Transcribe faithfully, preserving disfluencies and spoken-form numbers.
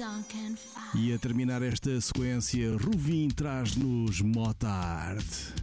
E a terminar esta sequência, Ruvin traz-nos Motard.